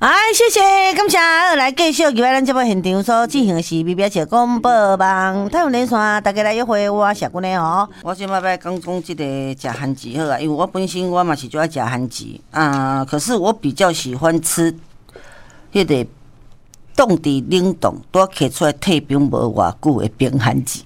谢谢，感谢。来继续，今仔咱节目现场所进行的是美表姐广播网太阳连线，大家来约会，我谢君的哦。我今摆要讲这个食番薯好啊，因为我本身我嘛是就爱食番薯啊，可是我比较喜欢吃迄个冻伫冷冻，拄摕出来退冰无偌久的冰番薯。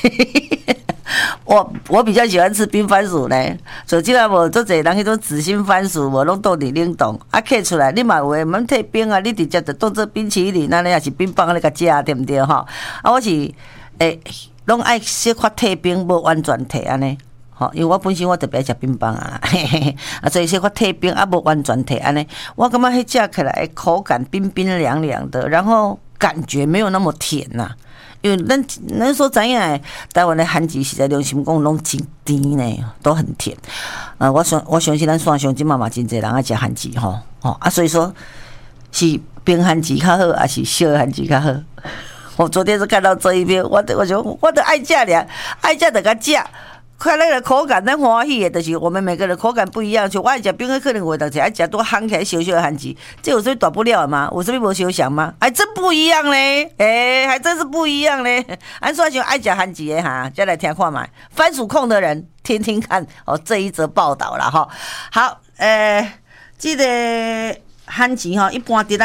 我比较喜欢吃冰番薯咧，所以无做侪人迄种紫心番薯，无拢冻伫冷冻，啊摕出来，你嘛有诶，免退冰啊，你直接就当做冰淇淋，安尼也是冰棒安尼甲食，对毋对吼？啊，我是拢爱小可退冰，无完全退安尼。因为我本身我特别爱食冰棒啊，啊，所以小可退冰啊，无完全退安尼。我感觉迄食起来口感冰冰凉凉的，然后感觉没有那么甜呐。因为咱所知影的台湾的番薯实在良心讲拢真甜呢，都很甜。我相信咱线上即嘛真侪人爱食番薯吼，啊，所以说是冰番薯较好，还是小番薯较好？我昨天是看到这一篇，我就爱食俩，爱食就甲食。看那个口感，咱欢喜的，就是我们每个人口感不一样。就我爱食冰的，可能有的爱食多烘起来小小的番薯，这有什么大不了的吗？有什么无相像吗？还真不一样嘞，还真是不一样嘞。俺说就爱食番薯的哈，再来听看嘛。番薯控的人听听看哦，这一则报道啦哈。好，这个番薯哈，一般伫咱